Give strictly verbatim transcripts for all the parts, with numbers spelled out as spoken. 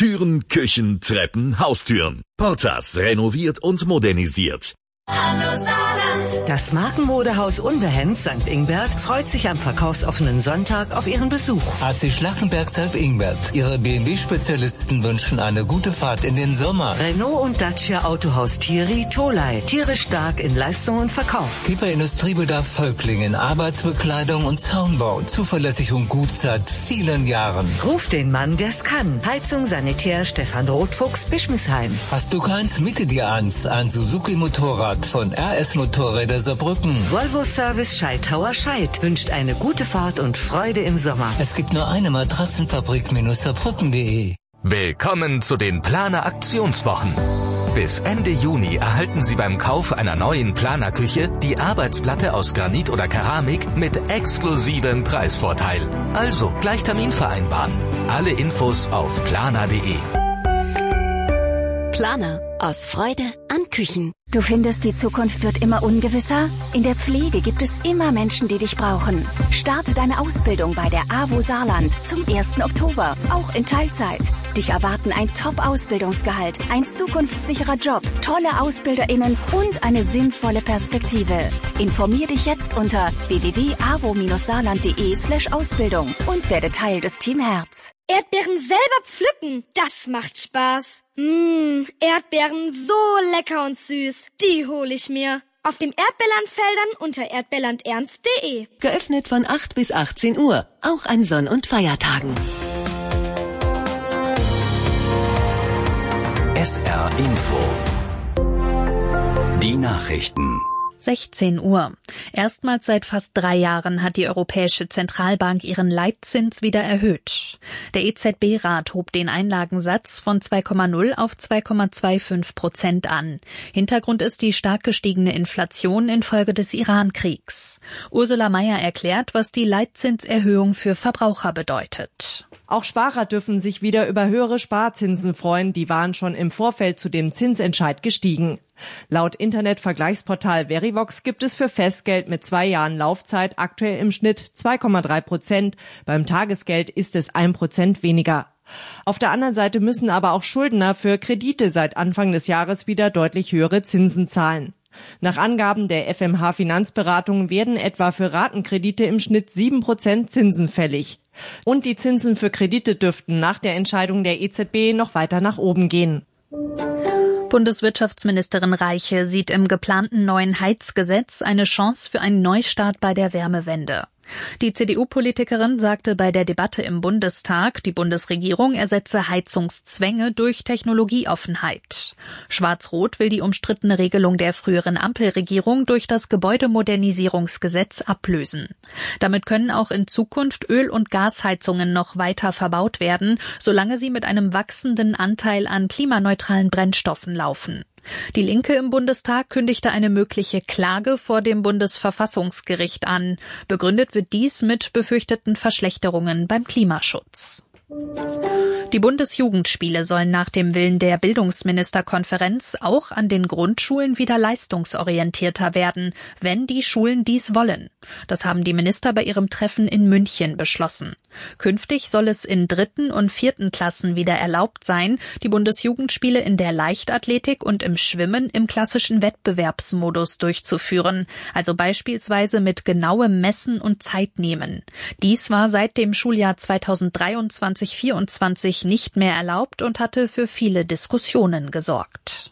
Türen, Küchen, Treppen, Haustüren. Portas renoviert und modernisiert. Hallo Saarland! Das Markenmodehaus Unbehenz Sankt Ingbert freut sich am verkaufsoffenen Sonntag auf Ihren Besuch. A C Schlackenberg Sankt Ingbert. Ihre B M W-Spezialisten wünschen eine gute Fahrt in den Sommer. Renault und Dacia Autohaus Thierry Tolai. Tierisch stark in Leistung und Verkauf. Kieper Industriebedarf Völklingen. Arbeitsbekleidung und Zaunbau. Zuverlässig und gut seit vielen Jahren. Ruf den Mann, der's kann. Heizung Sanitär Stefan Rotfuchs, Bischmisheim. Hast du keins, miete dir eins. Ein Suzuki-Motorrad von R S Motorräder Saarbrücken. Volvo Service Scheidhauer Scheid wünscht eine gute Fahrt und Freude im Sommer. Es gibt nur eine Matratzenfabrik Saarbrücken punkt de. Willkommen zu den Planer Aktionswochen. Bis Ende Juni erhalten Sie beim Kauf einer neuen Planerküche die Arbeitsplatte aus Granit oder Keramik mit exklusivem Preisvorteil. Also gleich Termin vereinbaren. Alle Infos auf planer punkt de. Planer. Aus Freude an Küchen. Du findest, die Zukunft wird immer ungewisser? In der Pflege gibt es immer Menschen, die dich brauchen. Starte deine Ausbildung bei der A W O Saarland zum ersten Oktober, auch in Teilzeit. Dich erwarten ein Top-Ausbildungsgehalt, ein zukunftssicherer Job, tolle AusbilderInnen und eine sinnvolle Perspektive. Informier dich jetzt unter w w w punkt a w o saarland punkt de slash Ausbildung und werde Teil des Team Herz. Erdbeeren selber pflücken, das macht Spaß. Mmh, Erdbeeren so lecker und süß, die hole ich mir. Auf dem Erdbeerlandfeldern unter erdbeerlandernst punkt de. Geöffnet von acht bis achtzehn Uhr, auch an Sonn- und Feiertagen. S R Info. Die Nachrichten. sechzehn Uhr. Erstmals seit fast drei Jahren hat die Europäische Zentralbank ihren Leitzins wieder erhöht. Der E Z B-Rat hob den Einlagensatz von zwei Komma null auf zwei Komma fünfundzwanzig Prozent an. Hintergrund ist die stark gestiegene Inflation infolge des Iran-Kriegs. Ursula Mayer erklärt, was die Leitzinserhöhung für Verbraucher bedeutet. Auch Sparer dürfen sich wieder über höhere Sparzinsen freuen. Die waren schon im Vorfeld zu dem Zinsentscheid gestiegen. Laut Internetvergleichsportal Verivox gibt es für Festgeld mit zwei Jahren Laufzeit aktuell im Schnitt zwei Komma drei Prozent. Beim Tagesgeld ist es ein Prozent weniger. Auf der anderen Seite müssen aber auch Schuldner für Kredite seit Anfang des Jahres wieder deutlich höhere Zinsen zahlen. Nach Angaben der F M H Finanzberatung werden etwa für Ratenkredite im Schnitt sieben Prozent Zinsen fällig. Und die Zinsen für Kredite dürften nach der Entscheidung der E Z B noch weiter nach oben gehen. Bundeswirtschaftsministerin Reiche sieht im geplanten neuen Heizgesetz eine Chance für einen Neustart bei der Wärmewende. Die C D U-Politikerin sagte bei der Debatte im Bundestag, die Bundesregierung ersetze Heizungszwänge durch Technologieoffenheit. Schwarz-Rot will die umstrittene Regelung der früheren Ampelregierung durch das Gebäudemodernisierungsgesetz ablösen. Damit können auch in Zukunft Öl- und Gasheizungen noch weiter verbaut werden, solange sie mit einem wachsenden Anteil an klimaneutralen Brennstoffen laufen. Die Linke im Bundestag kündigte eine mögliche Klage vor dem Bundesverfassungsgericht an. Begründet wird dies mit befürchteten Verschlechterungen beim Klimaschutz. Die Bundesjugendspiele sollen nach dem Willen der Bildungsministerkonferenz auch an den Grundschulen wieder leistungsorientierter werden, wenn die Schulen dies wollen. Das haben die Minister bei ihrem Treffen in München beschlossen. Künftig soll es in dritten und vierten Klassen wieder erlaubt sein, die Bundesjugendspiele in der Leichtathletik und im Schwimmen im klassischen Wettbewerbsmodus durchzuführen, also beispielsweise mit genauem Messen und Zeitnehmen. Dies war seit dem Schuljahr zweitausenddreiundzwanzig vierundzwanzig nicht mehr erlaubt und hatte für viele Diskussionen gesorgt.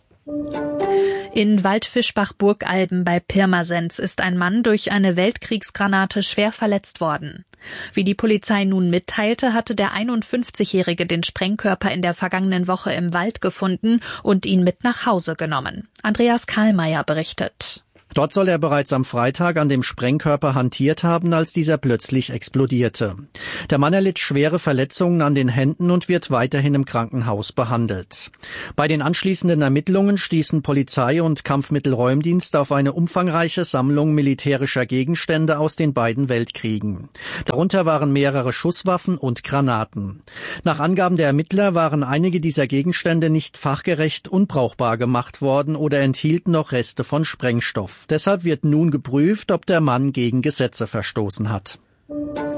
In Waldfischbach-Burgalben bei Pirmasens ist ein Mann durch eine Weltkriegsgranate schwer verletzt worden. Wie die Polizei nun mitteilte, hatte der einundfünfzigjährige den Sprengkörper in der vergangenen Woche im Wald gefunden und ihn mit nach Hause genommen. Andreas Karlmeier berichtet. Dort soll er bereits am Freitag an dem Sprengkörper hantiert haben, als dieser plötzlich explodierte. Der Mann erlitt schwere Verletzungen an den Händen und wird weiterhin im Krankenhaus behandelt. Bei den anschließenden Ermittlungen stießen Polizei und Kampfmittelräumdienst auf eine umfangreiche Sammlung militärischer Gegenstände aus den beiden Weltkriegen. Darunter waren mehrere Schusswaffen und Granaten. Nach Angaben der Ermittler waren einige dieser Gegenstände nicht fachgerecht unbrauchbar gemacht worden oder enthielten noch Reste von Sprengstoff. Deshalb wird nun geprüft, ob der Mann gegen Gesetze verstoßen hat.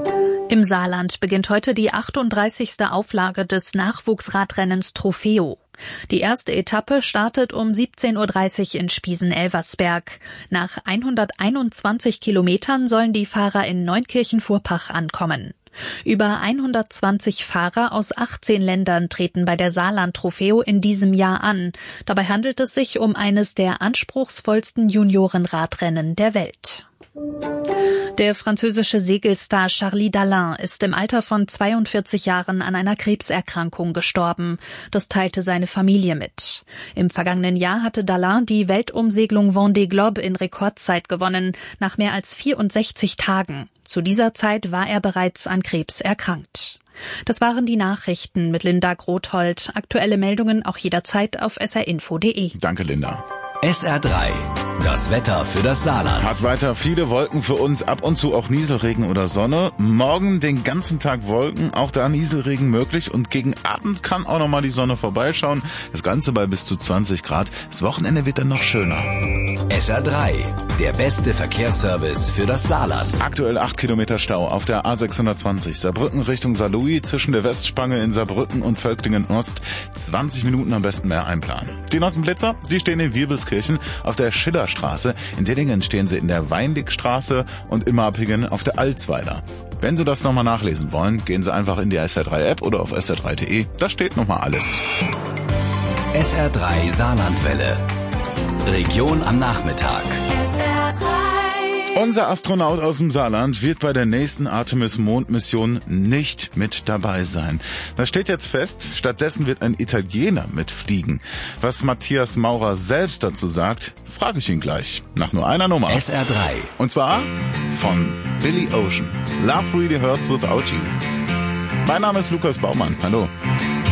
Im Saarland beginnt heute die achtunddreißigste Auflage des Nachwuchsradrennens Trofeo. Die erste Etappe startet um siebzehn Uhr dreißig in Spiesen-Elversberg. Nach hunderteinundzwanzig Kilometern sollen die Fahrer in Neunkirchen-Vorpach ankommen. Über hundertzwanzig Fahrer aus achtzehn Ländern treten bei der Saarland Trofeo in diesem Jahr an. Dabei handelt es sich um eines der anspruchsvollsten Juniorenradrennen der Welt. Der französische Segelstar Charlie Dalin ist im Alter von zweiundvierzig Jahren an einer Krebserkrankung gestorben. Das teilte seine Familie mit. Im vergangenen Jahr hatte Dalin die Weltumsegelung Vendée Globe in Rekordzeit gewonnen, nach mehr als vierundsechzig Tagen. Zu dieser Zeit war er bereits an Krebs erkrankt. Das waren die Nachrichten mit Linda Grothold. Aktuelle Meldungen auch jederzeit auf s r info punkt d e. Danke, Linda. S R drei, das Wetter für das Saarland. Hat weiter viele Wolken für uns, ab und zu auch Nieselregen oder Sonne. Morgen den ganzen Tag Wolken, auch da Nieselregen möglich. Und gegen Abend kann auch nochmal die Sonne vorbeischauen. Das Ganze bei bis zu zwanzig Grad. Das Wochenende wird dann noch schöner. S R drei, der beste Verkehrsservice für das Saarland. Aktuell acht Kilometer Stau auf der A sechshundertzwanzig. Saarbrücken Richtung Saarlouis zwischen der Westspange in Saarbrücken und Völklingen-Ost. zwanzig Minuten am besten mehr einplanen. Die Nossenblitzer, die stehen in Wirbelskirchen auf der Schillerstraße. In Dillingen stehen sie in der Weindigstraße und in Marpingen auf der Alzweiler. Wenn Sie das nochmal nachlesen wollen, gehen Sie einfach in die S R drei App oder auf s r drei punkt d e. Da steht nochmal alles. S R drei Saarlandwelle. Region am Nachmittag. S R drei. Unser Astronaut aus dem Saarland wird bei der nächsten Artemis-Mondmission nicht mit dabei sein. Das steht jetzt fest. Stattdessen wird ein Italiener mitfliegen. Was Matthias Maurer selbst dazu sagt, frage ich ihn gleich. Nach nur einer Nummer. S R drei. Und zwar von Billy Ocean. Love really hurts without you. Mein Name ist Lukas Baumann. Hallo.